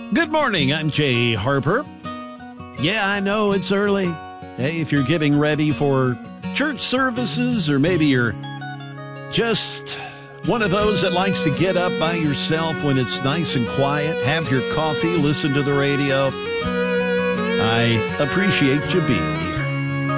Good morning, I'm Jay Harper. Yeah, I know it's early. Hey, if you're getting ready for church services, or maybe you're just one of those that likes to get up by yourself when it's nice and quiet, have your coffee, listen to the radio, I appreciate you being here.